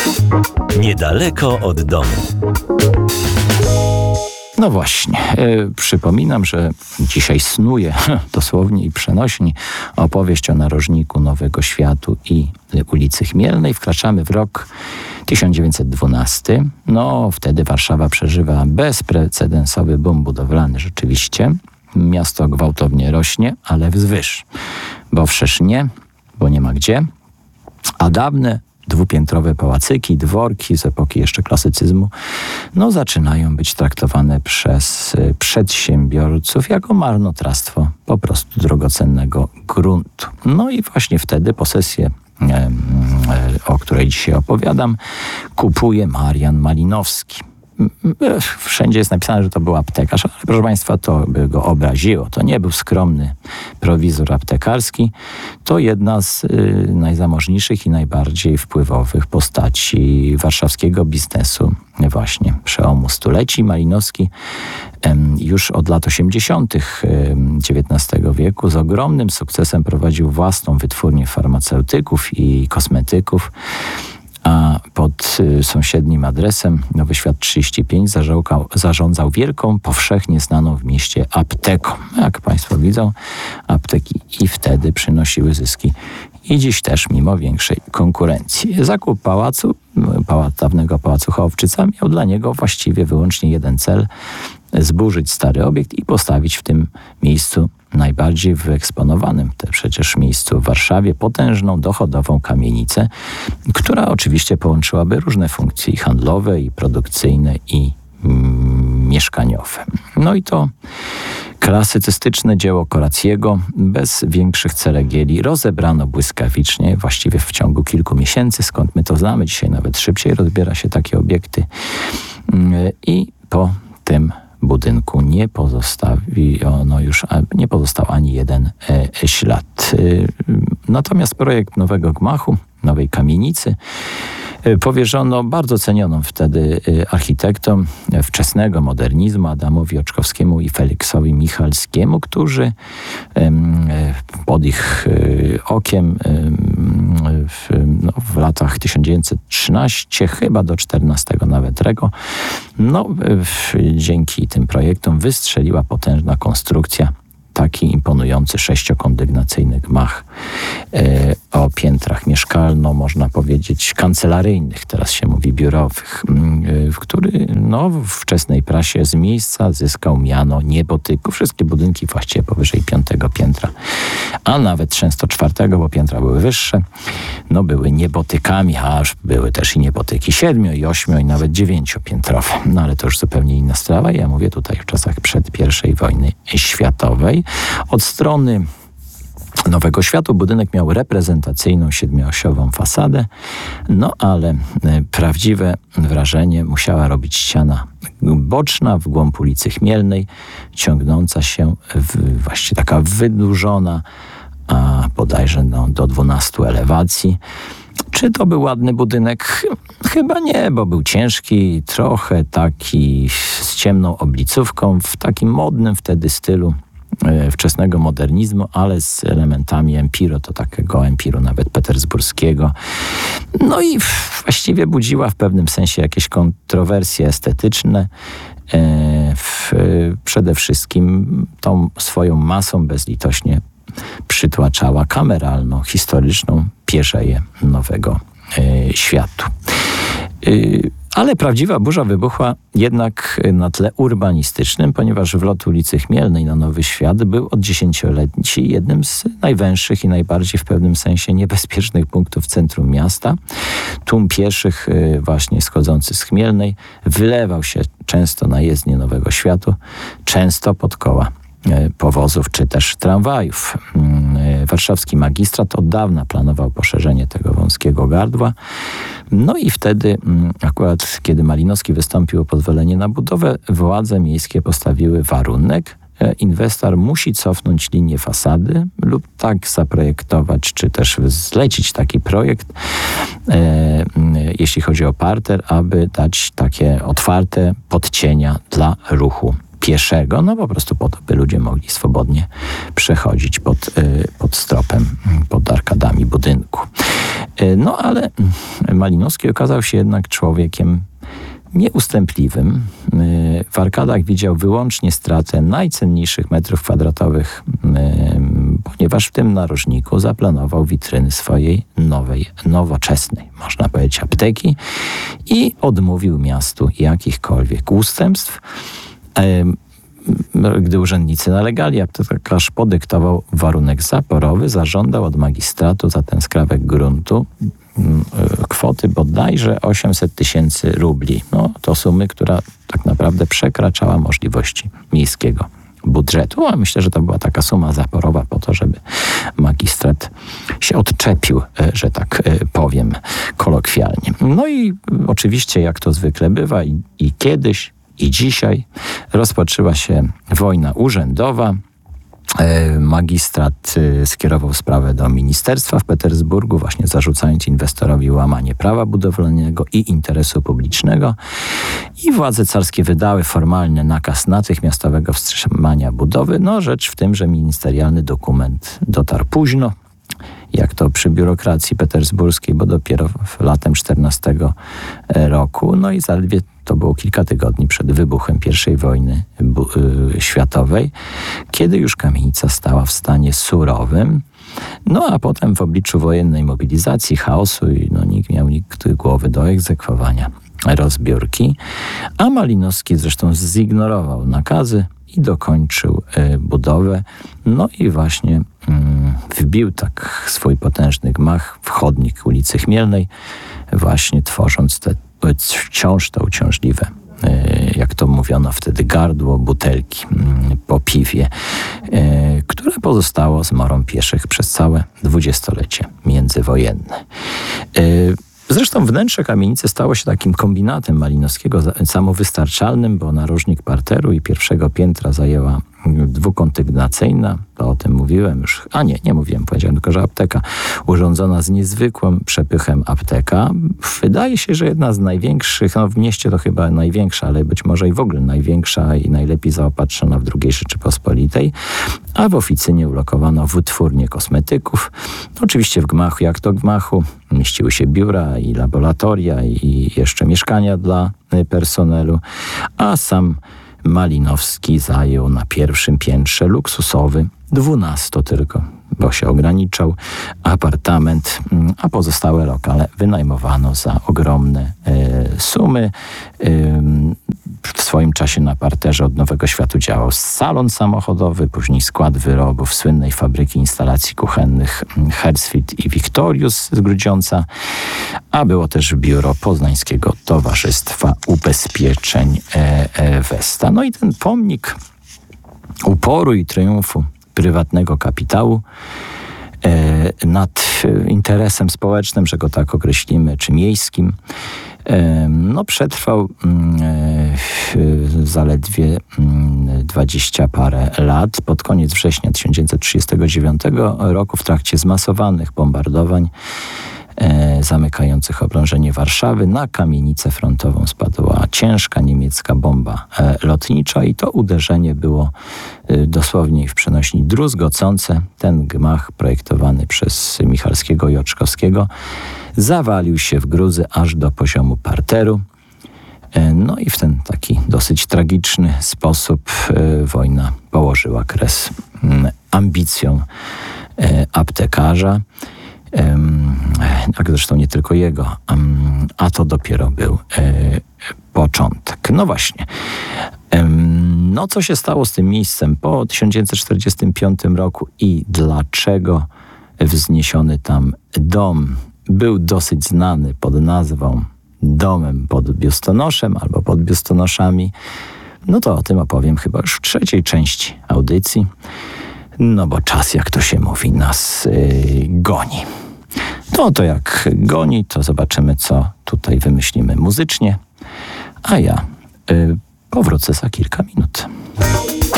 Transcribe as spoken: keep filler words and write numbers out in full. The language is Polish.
Niedaleko od domu. No właśnie, yy, przypominam, że dzisiaj snuję dosłownie i przenośni opowieść o narożniku Nowego Światu i ulicy Chmielnej. Wkraczamy w rok tysiąc dziewięćset dwunasty. No, wtedy Warszawa przeżywa bezprecedensowy boom budowlany rzeczywiście. Miasto gwałtownie rośnie, ale wzwyż. Bo wszerz nie, bo nie ma gdzie. A dawne dwupiętrowe pałacyki, dworki z epoki jeszcze klasycyzmu, no zaczynają być traktowane przez przedsiębiorców jako marnotrawstwo po prostu drogocennego gruntu. No i właśnie wtedy posesję, o której dzisiaj opowiadam, kupuje Marian Malinowski. Wszędzie jest napisane, że to był aptekarz, ale proszę Państwa, to by go obraziło. To nie był skromny prowizor aptekarski. To jedna z y, najzamożniejszych i najbardziej wpływowych postaci warszawskiego biznesu właśnie przełomu stuleci. Malinowski em, już od lat osiemdziesiątych dziewiętnastego wieku z ogromnym sukcesem prowadził własną wytwórnię farmaceutyków i kosmetyków, a pod y, sąsiednim adresem Nowy Świat trzydzieści pięć zarządzał, zarządzał wielką, powszechnie znaną w mieście apteką. Jak Państwo widzą, apteki i wtedy przynosiły zyski i dziś też mimo większej konkurencji. Zakup pałacu, pałac, dawnego pałacu Hołowczyca miał dla niego właściwie wyłącznie jeden cel: zburzyć stary obiekt i postawić w tym miejscu, najbardziej wyeksponowanym te przecież miejscu w Warszawie, potężną, dochodową kamienicę, która oczywiście połączyłaby różne funkcje i handlowe, i produkcyjne, i mm, mieszkaniowe. No i to klasycystyczne dzieło Koraciego bez większych ceregieli rozebrano błyskawicznie, właściwie w ciągu kilku miesięcy, skąd my to znamy. Dzisiaj nawet szybciej rozbiera się takie obiekty. I po tym budynku nie pozostawiono już, nie pozostał ani jeden e, ślad. E, natomiast projekt nowego gmachu, nowej kamienicy e, powierzono bardzo cenionym wtedy e, architektom wczesnego modernizmu Adamowi Oczkowskiemu i Feliksowi Michalskiemu, którzy e, pod ich e, okiem e, w, no, w latach tysiąc dziewięćset trzynastego chyba do czternastego nawet rego, no w, dzięki tym projektom wystrzeliła potężna konstrukcja, taki imponujący sześciokondygnacyjny gmach e, o piętrach mieszkalno, można powiedzieć kancelaryjnych, teraz się mówi biurowych, e, w który no, w wczesnej prasie z miejsca zyskał miano niebotyku. Wszystkie budynki właściwie powyżej piątego piętra, a nawet często czwartego, bo piętra były wyższe, no były niebotykami, aż były też i niebotyki siedmiu i ośmiu i nawet dziewięciopiętrowe. No ale to już zupełnie inna sprawa. Ja mówię tutaj w czasach przed pierwszej wojny światowej. Od strony Nowego Światu budynek miał reprezentacyjną siedmiosiową fasadę, no ale e, prawdziwe wrażenie musiała robić ściana boczna w głąb ulicy Chmielnej, ciągnąca się w, właściwie taka wydłużona, a bodajże no, do dwunastu elewacji. Czy to był ładny budynek? Chyba nie, bo był ciężki, trochę taki z ciemną oblicówką, w takim modnym wtedy stylu wczesnego modernizmu, ale z elementami empiru, to takiego empiru nawet petersburskiego. No i właściwie budziła w pewnym sensie jakieś kontrowersje estetyczne. W, przede wszystkim tą swoją masą bezlitośnie przytłaczała kameralną, historyczną pierzeję Nowego Światu. Ale prawdziwa burza wybuchła jednak na tle urbanistycznym, ponieważ wlot ulicy Chmielnej na Nowy Świat był od dziesięcioleci jednym z najwęższych i najbardziej w pewnym sensie niebezpiecznych punktów centrum miasta. Tłum pieszych właśnie schodzący z Chmielnej wylewał się często na jezdnię Nowego Światu, często pod koła powozów czy też tramwajów. Warszawski magistrat od dawna planował poszerzenie tego wąskiego gardła. No i wtedy, akurat kiedy Malinowski wystąpił o pozwolenie na budowę, władze miejskie postawiły warunek: inwestor musi cofnąć linię fasady lub tak zaprojektować, czy też zlecić taki projekt, e, jeśli chodzi o parter, aby dać takie otwarte podcienia dla ruchu pieszego, no po prostu po to, by ludzie mogli swobodnie przechodzić pod, pod stropem, pod arkadami budynku. No ale Malinowski okazał się jednak człowiekiem nieustępliwym. W arkadach widział wyłącznie stratę najcenniejszych metrów kwadratowych, ponieważ w tym narożniku zaplanował witryny swojej nowej, nowoczesnej, można powiedzieć, apteki i odmówił miastu jakichkolwiek ustępstw. Gdy urzędnicy nalegali, aptekarz podyktował warunek zaporowy, zażądał od magistratu za ten skrawek gruntu kwoty bodajże osiemset tysięcy rubli. No, to sumy, która tak naprawdę przekraczała możliwości miejskiego budżetu, a myślę, że to była taka suma zaporowa po to, żeby magistrat się odczepił, że tak powiem kolokwialnie. No i oczywiście, jak to zwykle bywa i, i kiedyś, i dzisiaj rozpoczęła się wojna urzędowa. Magistrat skierował sprawę do ministerstwa w Petersburgu, właśnie zarzucając inwestorowi łamanie prawa budowlanego i interesu publicznego. I władze carskie wydały formalny nakaz natychmiastowego wstrzymania budowy. No, rzecz w tym, że ministerialny dokument dotarł późno, jak to przy biurokracji petersburskiej, bo dopiero w latem czternastego roku, no i zaledwie to było kilka tygodni przed wybuchem pierwszej wojny bu- y- światowej, kiedy już kamienica stała w stanie surowym. No a potem w obliczu wojennej mobilizacji, chaosu i no, nikt miał nikt głowy do egzekwowania rozbiórki, a Malinowski zresztą zignorował nakazy i dokończył y, budowę. No i właśnie y, wbił tak swój potężny gmach w chodnik ulicy Chmielnej, właśnie tworząc te wciąż to uciążliwe, jak to mówiono wtedy, gardło butelki po piwie, które pozostało zmorą pieszych przez całe dwudziestolecie międzywojenne. Zresztą wnętrze kamienicy stało się takim kombinatem Malinowskiego samowystarczalnym, bo narożnik parteru i pierwszego piętra zajęła dwukondygnacyjna, to o tym mówiłem już, a nie, nie mówiłem, powiedziałem tylko, że apteka urządzona z niezwykłym przepychem apteka. Wydaje się, że jedna z największych, no w mieście to chyba największa, ale być może i w ogóle największa i najlepiej zaopatrzona w drugiej Rzeczypospolitej, a w oficynie ulokowano wytwórnię kosmetyków. Oczywiście w gmachu, jak to gmachu, mieściły się biura i laboratoria i jeszcze mieszkania dla personelu, a sam Malinowski zajął na pierwszym piętrze luksusowy, dwunasto tylko, bo się ograniczał, apartament, a pozostałe lokale wynajmowano za ogromne e, sumy. E, w swoim czasie na parterze od Nowego Światu działał salon samochodowy, później skład wyrobów słynnej fabryki instalacji kuchennych Hersfeld i Victorius z Grudziądza, a było też biuro Poznańskiego Towarzystwa Ubezpieczeń e, e, Westa. No i ten pomnik uporu i triumfu prywatnego kapitału e, nad interesem społecznym, że go tak określimy, czy miejskim, e, no przetrwał e, zaledwie dwadzieścia parę lat. Pod koniec września tysiąc dziewięćset trzydziestego dziewiątego roku w trakcie zmasowanych bombardowań E, zamykających oblężenie Warszawy na kamienicę frontową spadła ciężka niemiecka bomba e, lotnicza i to uderzenie było e, dosłownie w przenośni druzgocące. Ten gmach projektowany przez Michalskiego i Oczkowskiego zawalił się w gruzy aż do poziomu parteru. E, no i w ten taki dosyć tragiczny sposób e, wojna położyła kres m, ambicjom e, aptekarza. Jak zresztą nie tylko jego, a to dopiero był początek. No właśnie. No co się stało z tym miejscem po tysiąc dziewięćset czterdziestym piątym roku i dlaczego wzniesiony tam dom był dosyć znany pod nazwą domem pod biustonoszem albo pod biustonoszami, no to o tym opowiem chyba już w trzeciej części audycji. No bo czas, jak to się mówi, nas yy, goni. No to jak goni, to zobaczymy, co tutaj wymyślimy muzycznie. A ja yy, powrócę za kilka minut.